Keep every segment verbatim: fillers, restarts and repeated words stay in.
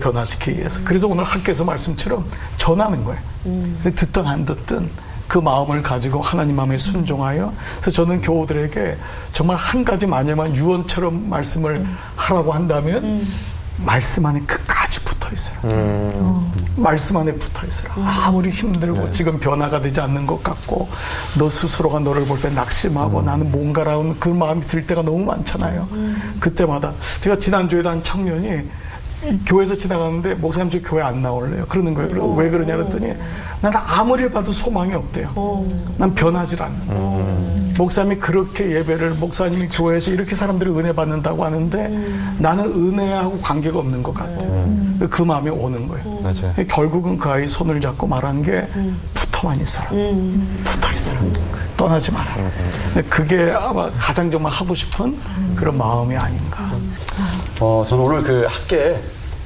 변화시키기 위해서. 그래서 오늘 학교에서 말씀처럼 전하는 거예요. 음. 듣든 안 듣든 그 마음을 가지고 하나님 마음에 순종하여. 그래서 저는 교우들에게 정말 한 가지 만약만 유언처럼 말씀을 음. 하라고 한다면 음. 말씀 안에 끝까지 붙어 있어요. 음. 말씀 안에 붙어 있어요. 음. 아무리 힘들고 네. 지금 변화가 되지 않는 것 같고 너 스스로가 너를 볼 때 낙심하고 음. 나는 뭔가라는 그 마음이 들 때가 너무 많잖아요. 음. 그때마다 제가 지난주에도 한 청년이 교회에서 지나가는데 목사님 저 교회 안 나올래요. 그러는 거예요. 오. 왜 그러냐 그랬더니 나는 아무리 봐도 소망이 없대요. 오. 난 변하지 않는다. 음. 목사님이 그렇게 예배를 목사님이 교회에서 이렇게 사람들이 은혜 받는다고 하는데 음. 나는 은혜하고 관계가 없는 것 같아요. 음. 그 마음이 오는 거예요. 음. 맞아요. 결국은 그 아이 손을 잡고 말한 게 음. 붙어만 있어라. 음. 붙어 있어라. 음. 떠나지 마라. 음. 그게 아마 가장 정말 하고 싶은 음. 그런 마음이 아닌가. 어, 저는 오늘 그 학계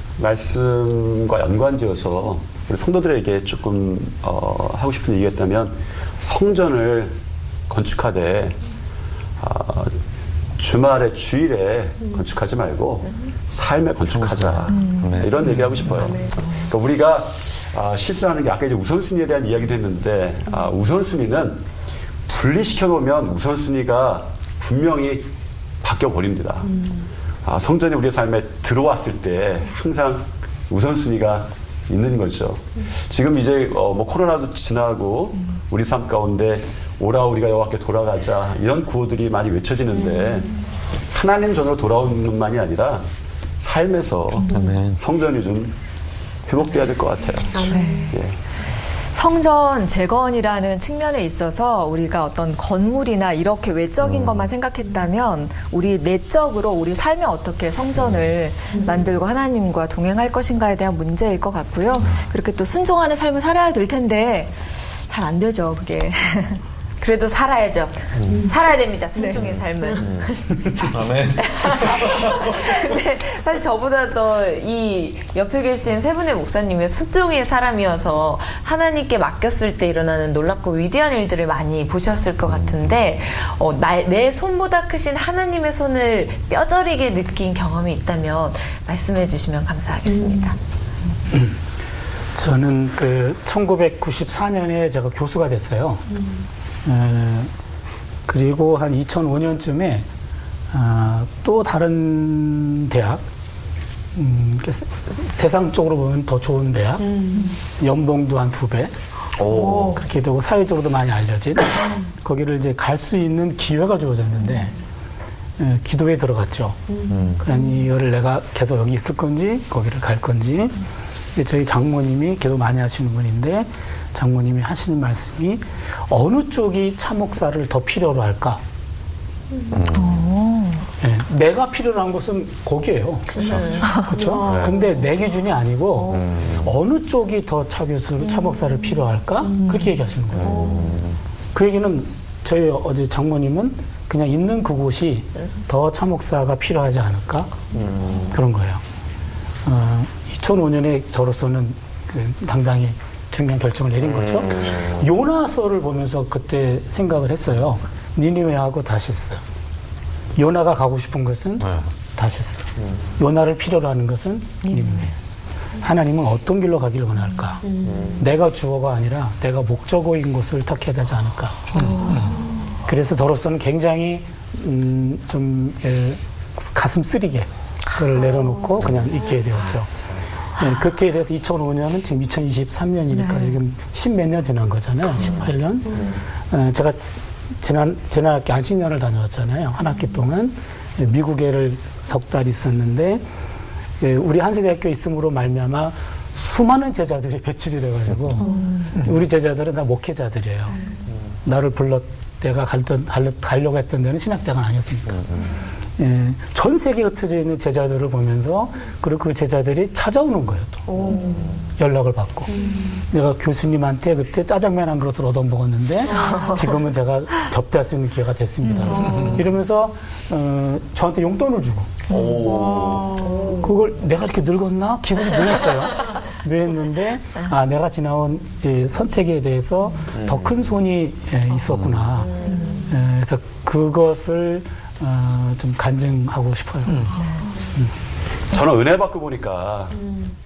말씀과 연관지어서 우리 성도들에게 조금 어, 하고 싶은 얘기가 있다면 성전을 건축하되 어, 주말에 주일에 음. 건축하지 말고 삶에 건축하자. 음. 네, 이런 얘기 하고 싶어요. 음. 그러니까 우리가 아, 실수하는 게 아까 이제 우선순위에 대한 이야기도 했는데 음. 아, 우선순위는 분리시켜 놓으면 우선순위가 분명히 바뀌어 버립니다. 음. 아, 성전이 우리의 삶에 들어왔을 때 항상 우선순위가 있는 거죠. 음. 지금 이제 어, 뭐 코로나도 지나고 음. 우리 삶 가운데 오라 우리가 여호와께 돌아가자 이런 구호들이 많이 외쳐지는데 음. 하나님 전으로 돌아오는 것만이 아니라 삶에서 음. 성전이 좀 회복돼야 될 것 같아요. 아멘. 예. 성전 재건이라는 측면에 있어서 우리가 어떤 건물이나 이렇게 외적인 음. 것만 생각했다면 우리 내적으로 우리 삶에 어떻게 성전을 음. 만들고 하나님과 동행할 것인가에 대한 문제일 것 같고요. 음. 그렇게 또 순종하는 삶을 살아야 될 텐데 잘 안 되죠, 그게. 그래도 살아야죠. 음. 살아야 됩니다. 순종의 네. 삶은. 음. 아멘. 근데 사실 저보다 더 이 옆에 계신 세 분의 목사님의 순종의 사람이어서 하나님께 맡겼을 때 일어나는 놀랍고 위대한 일들을 많이 보셨을 것 같은데 어, 내 손보다 크신 하나님의 손을 뼈저리게 느낀 경험이 있다면 말씀해 주시면 감사하겠습니다. 음. 저는 그 천구백구십사 년에 제가 교수가 됐어요. 음. 에, 그리고 한 이천오 년쯤에 어, 또 다른 대학, 음, 세, 세상적으로 보면 더 좋은 대학, 음. 연봉도 한 두 배, 오. 그렇게 되고 사회적으로도 많이 알려진 거기를 이제 갈 수 있는 기회가 주어졌는데 에, 기도에 들어갔죠. 음. 그러니 이거를 내가 계속 여기 있을 건지 거기를 갈 건지. 음. 저희 장모님이 기도 많이 하시는 분인데 장모님이 하시는 말씀이 어느 쪽이 차목사를 더 필요로 할까? 음. 네, 내가 필요로 한 것은 거기에요. 그렇죠. 그렇죠? 네. 근데 내 기준이 아니고 음. 어느 쪽이 더 차교수, 차목사를 필요할까? 음. 그렇게 얘기하시는 거예요. 음. 그 얘기는 저희 어제 장모님은 그냥 있는 그곳이 더 차목사가 필요하지 않을까? 음. 그런 거예요. 어, 이천오 년에 저로서는 그 당당히 중요한 결정을 내린 거죠. 음. 요나서를 보면서 그때 생각을 했어요. 니느웨하고 다시스. 요나가 가고 싶은 것은 네. 다시스. 음. 요나를 필요로 하는 것은 니느웨. 음. 하나님은 어떤 길로 가기를 원할까? 음. 내가 주어가 아니라 내가 목적어인 곳을 택해야 되지 않을까? 음. 음. 그래서 저로서는 굉장히 음, 좀 에, 가슴 쓰리게 그걸 내려놓고 그냥 있게 되었죠. 네, 그렇게 돼서 이천오 년은 지금 이천이십삼 년이니까 네. 지금 십몇 년 지난 거잖아요. 음. 십팔 년. 음. 어, 제가 지난, 지난 학기 한 십 년을 다녀왔잖아요. 한 학기 동안 미국에를 석 달 있었는데 예, 우리 한세대학교에 있음으로 말미암아 수많은 제자들이 배출이 돼가지고 음. 우리 제자들은 다 목회자들이에요. 음. 나를 불렀 내가 갈던, 가려고 했던 데는 신학대가 아니었습니다. 음, 음. 예, 전 세계에 흩어져 있는 제자들을 보면서 그리고 그 제자들이 찾아오는 거예요. 또. 오. 연락을 받고. 음. 내가 교수님한테 그때 짜장면 한 그릇을 얻어먹었는데 지금은 제가 접대할 수 있는 기회가 됐습니다. 음. 이러면서 어, 저한테 용돈을 주고 오. 그걸 내가 이렇게 늙었나? 기분이 묘했어요. 묘했는데 아 내가 지나온 예, 선택에 대해서 음. 더 큰 손이 예, 있었구나. 음. 예, 그래서 그것을 어, 좀 간증하고 싶어요. 음. 저는 은혜 받고 보니까 음.